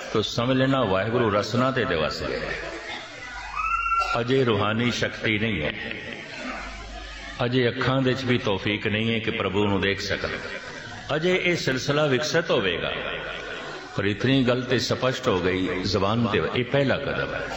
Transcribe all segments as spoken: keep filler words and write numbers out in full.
तो समझ लेना वाहिगुरु रसना ते दिवस गए। अजे रूहानी शक्ति नहीं है, अजे अखां दे च भी तौफीक नहीं है कि प्रभु नूं देख सकन। अजे ये सिलसिला विकसित होवेगा। पर इतनी गल ते स्पष्ट हो गई जबान ते, ये पहला कदम है।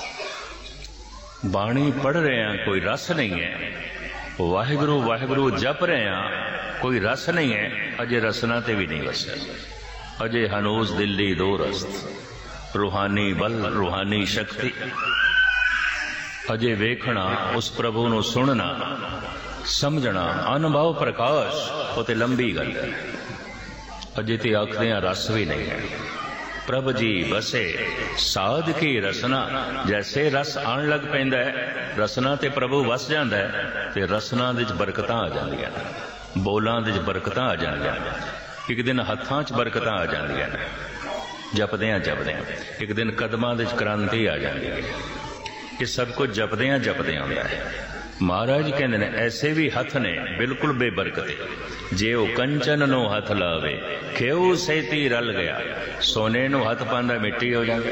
बाणी पढ़ रहे हैं, कोई रस नहीं है। वाहिगुरु वाहिगुरु जप रहे हैं, कोई रस नहीं है। अजे रसना ते भी नहीं वसया। अजे हनूज दिल्ली दो रस्त, रूहानी बल रूहानी शक्ति। अजे वेखना उस प्रभु नूं सुनना समझना अनुभव प्रकाश, वो ते लंबी गल है। अजे ते आखदे रस भी नहीं है। प्रभ जी बसे साध की रसना, जैसे रस आन लग पैंदा है रसना ते प्रभु वस जांदा है, ते रसना दे बरकतां आ जांदियां ने, बोलां दे बरकतां आ जांदियां ने, एक दिन हत्थां च बरकतां आ जांदियां ने, जपदियां जपदियां एक दिन कदमां दे क्रांति आ जांदी है। ये सब कुछ जपदियां जपदियां हुंदा है। महाराज कहते हैं ऐसे भी हथ ने बिल्कुल बेबरकते, जे वो कंचन नो हथ लावे खेऊ सेती रल गया। सोने नो हथ पांदा मिट्टी हो जाए,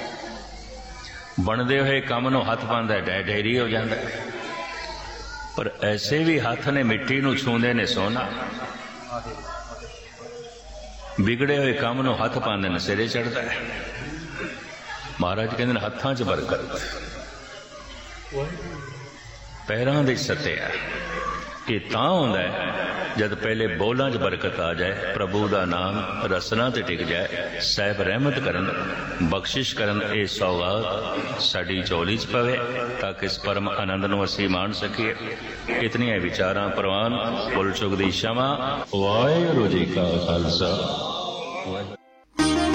बनदे हुए काम नो हथ पांदा ढह ढेरी हो जाता है। पर ऐसे भी हथ ने मिट्टी नू छूंदे ने सोना, बिगड़े हुए काम नो हथ पांदे ने सिरे चढ़ता है। महाराज कहते हथां च बरकत, पैरां दे सत्या। ये तां हुंदा है जद पहले बोलां च बरकत आ जाए, प्रभु दा नाम रसना ते टिक जाए, साहिब रहमत करन बख्शिश करन, ये सौगात साडी झोली च पवे ताकि इस परम आनंद नूं असीं माण सकीए। इतनियां विचारां प्रवान भुल चुक दी क्षमा। वाहिगुरू जी का खालसा।